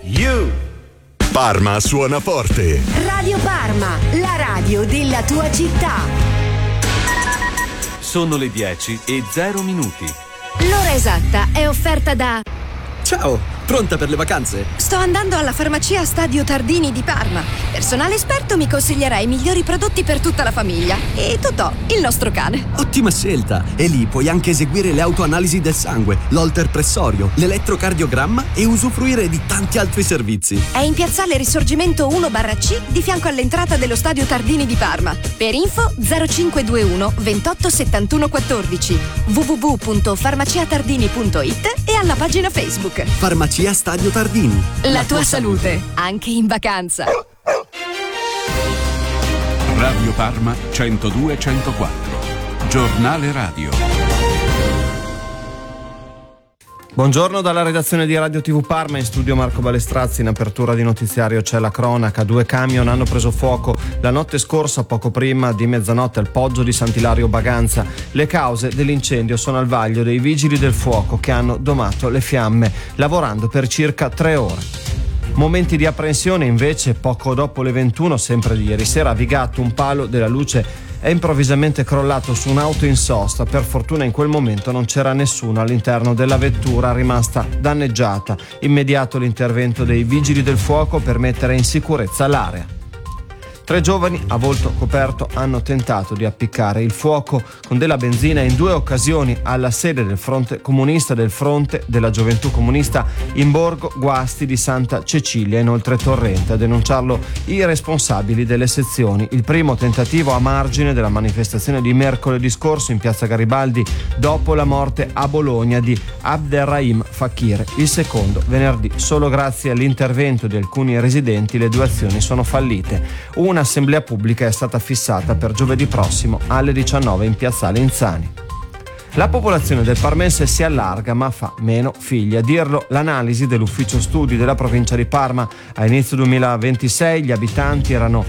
Parma suona forte. Radio Parma, la radio della tua città. Sono le 10:00. L'ora esatta è offerta da... Ciao, pronta per le vacanze? Sto andando alla farmacia Stadio Tardini di Parma. Personale esperto mi consiglierà i migliori prodotti per tutta la famiglia. E Totò, il nostro cane. Ottima scelta! E lì puoi anche eseguire le autoanalisi del sangue, l'holter pressorio, l'elettrocardiogramma e usufruire di tanti altri servizi. È in piazzale Risorgimento 1/C di fianco all'entrata dello Stadio Tardini di Parma. Per info 0521 28 71 14 www.farmaciatardini.it e alla pagina Facebook. Farmacia Stadio Tardini. La tua salute, anche in vacanza. Radio Parma 102-104. Giornale radio. Buongiorno dalla redazione di Radio TV Parma, in studio Marco Balestrazzi. In apertura di notiziario c'è la cronaca. 2 camion hanno preso fuoco la notte scorsa, poco prima di mezzanotte, al Poggio di Sant'Ilario Baganza. Le cause dell'incendio sono al vaglio dei vigili del fuoco che hanno domato le fiamme, lavorando per circa 3 ore. Momenti di apprensione invece poco dopo le 21, sempre di ieri sera, a Vigato un palo della luce è improvvisamente crollato su un'auto in sosta. Per fortuna in quel momento non c'era nessuno all'interno della vettura rimasta danneggiata. Immediato l'intervento dei vigili del fuoco per mettere in sicurezza l'area. 3 giovani a volto coperto hanno tentato di appiccare il fuoco con della benzina in 2 occasioni alla sede del Fronte Comunista, del Fronte della Gioventù Comunista in Borgo Guasti di Santa Cecilia, inoltre Torrente. A denunciarlo i responsabili delle sezioni. Il primo tentativo a margine della manifestazione di mercoledì scorso in piazza Garibaldi dopo la morte a Bologna di Abderrahim Fakir. Il secondo venerdì. Solo grazie all'intervento di alcuni residenti le 2 azioni sono fallite. Un'assemblea pubblica è stata fissata per giovedì prossimo alle 19 in piazzale Inzani. La popolazione del parmense si allarga ma fa meno figli. A dirlo l'analisi dell'ufficio studi della provincia di Parma. A inizio 2026 gli abitanti erano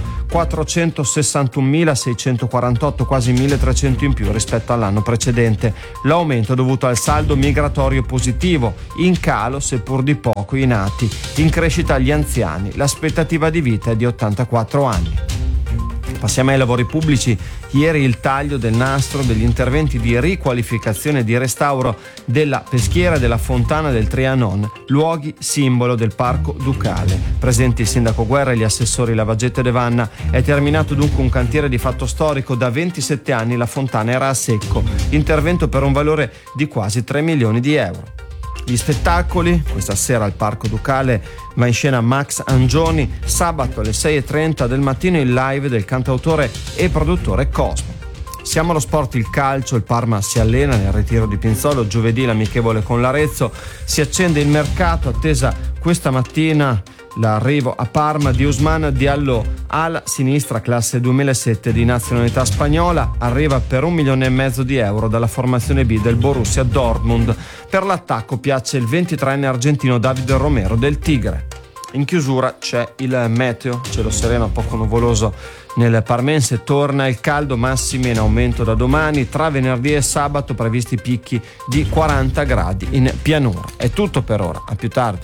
461.648, quasi 1.300 in più rispetto all'anno precedente. L'aumento è dovuto al saldo migratorio positivo, in calo seppur di poco i nati, in crescita gli anziani. L'aspettativa di vita è di 84 anni. Passiamo ai lavori pubblici. Ieri il taglio del nastro degli interventi di riqualificazione e di restauro della peschiera e della fontana del Trianon, luoghi simbolo del Parco Ducale. Presenti il sindaco Guerra e gli assessori Lavagetto e De Vanna. È terminato dunque un cantiere di fatto storico. Da 27 anni la fontana era a secco. Intervento per un valore di quasi 3 milioni di euro. Gli spettacoli, questa sera al Parco Ducale va in scena Max Angioni, sabato alle 6:30 del mattino il live del cantautore e produttore Cosmo. Siamo allo sport, il calcio, il Parma si allena nel ritiro di Pinzolo, giovedì l'amichevole con l'Arezzo, si accende il mercato, attesa questa mattina l'arrivo a Parma di Ousmane Diallo, ala sinistra classe 2007 di nazionalità spagnola, arriva per 1,5 milioni di euro dalla formazione B del Borussia Dortmund. Per l'attacco piace il 23enne argentino David Romero del Tigre. In chiusura c'è il meteo, cielo sereno poco nuvoloso nel parmense, torna il caldo, massimi in aumento da domani, tra venerdì e sabato previsti picchi di 40 gradi in pianura. È tutto per ora, a più tardi.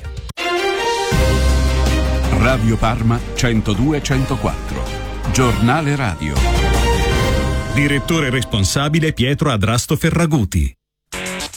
Radio Parma 102-104. Giornale radio. Direttore responsabile Pietro Adrasto Ferraguti.